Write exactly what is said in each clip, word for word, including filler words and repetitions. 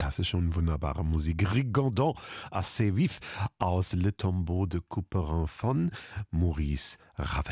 klassische und wunderbare Musik. Rigodon assez vif aus Le Tombeau de Couperin von Maurice Ravel.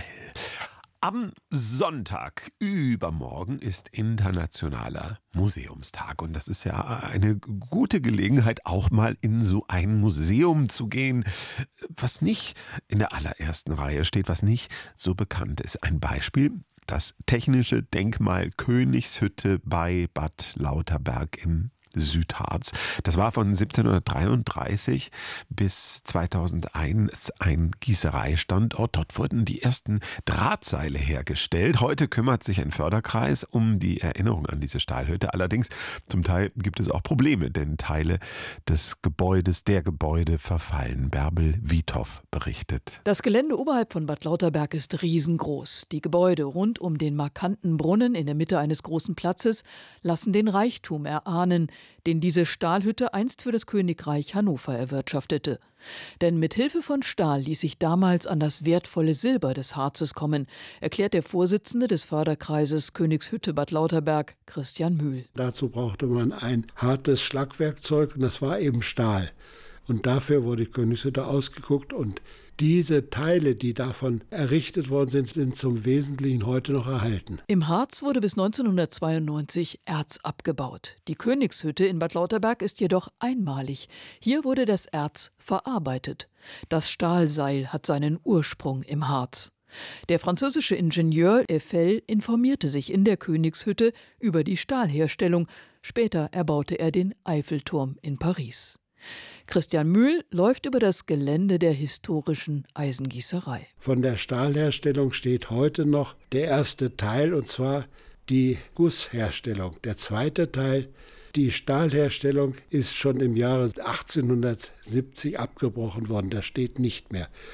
Am Sonntag, übermorgen, ist Internationaler Museumstag. Und das ist ja eine gute Gelegenheit, auch mal in so ein Museum zu gehen, was nicht in der allerersten Reihe steht, was nicht so bekannt ist. Ein Beispiel: das Technische Denkmal Königshütte bei Bad Lauterberg im Südharz. Das war von siebzehnhundertdreiunddreißig bis zweitausendeins ein Gießereistandort. Dort wurden die ersten Drahtseile hergestellt. Heute kümmert sich ein Förderkreis um die Erinnerung an diese Stahlhütte. Allerdings zum Teil gibt es auch Probleme, denn Teile des Gebäudes, der Gebäude verfallen. Bärbel Wiethoff berichtet. Das Gelände oberhalb von Bad Lauterberg ist riesengroß. Die Gebäude rund um den markanten Brunnen in der Mitte eines großen Platzes lassen den Reichtum erahnen, den diese Stahlhütte einst für das Königreich Hannover erwirtschaftete. Denn mit Hilfe von Stahl ließ sich damals an das wertvolle Silber des Harzes kommen, erklärt der Vorsitzende des Förderkreises Königshütte Bad Lauterberg, Christian Mühl. Dazu brauchte man ein hartes Schlagwerkzeug und das war eben Stahl. Und dafür wurde die Königshütte ausgeguckt und diese Teile, die davon errichtet worden sind, sind zum Wesentlichen heute noch erhalten. Im Harz wurde bis neunzehnhundertzweiundneunzig Erz abgebaut. Die Königshütte in Bad Lauterberg ist jedoch einmalig. Hier wurde das Erz verarbeitet. Das Stahlseil hat seinen Ursprung im Harz. Der französische Ingenieur Eiffel informierte sich in der Königshütte über die Stahlherstellung. Später erbaute er den Eiffelturm in Paris. Christian Mühl läuft über das Gelände der historischen Eisengießerei. Von der Stahlherstellung steht heute noch der erste Teil, und zwar die Gussherstellung. Der zweite Teil, die Stahlherstellung, ist schon im Jahre achtzehnhundertsiebzig abgebrochen worden. Das steht nicht mehr.